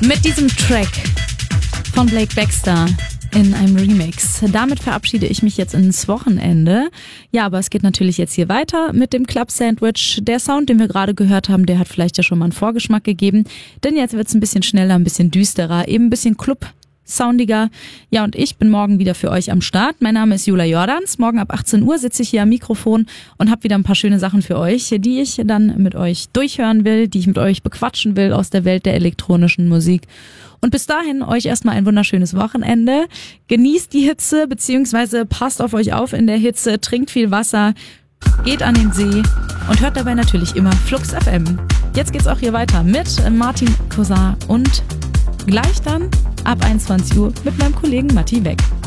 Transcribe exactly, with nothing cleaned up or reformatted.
Mit diesem Track von Blake Baxter in einem Remix. Damit verabschiede ich mich jetzt ins Wochenende. Ja, aber es geht natürlich jetzt hier weiter mit dem Club Sandwich. Der Sound, den wir gerade gehört haben, der hat vielleicht ja schon mal einen Vorgeschmack gegeben. Denn jetzt wird es ein bisschen schneller, ein bisschen düsterer, eben ein bisschen Club-soundiger. Ja, und ich bin morgen wieder für euch am Start. Mein Name ist Jula Jordans. Morgen ab achtzehn Uhr sitze ich hier am Mikrofon und habe wieder ein paar schöne Sachen für euch, die ich dann mit euch durchhören will, die ich mit euch bequatschen will aus der Welt der elektronischen Musik. Und bis dahin euch erstmal ein wunderschönes Wochenende. Genießt die Hitze, beziehungsweise passt auf euch auf in der Hitze, trinkt viel Wasser, geht an den See und hört dabei natürlich immer Flux F M. Jetzt geht's auch hier weiter mit Martin Cousin und gleich dann ab einundzwanzig Uhr mit meinem Kollegen Matti Beck.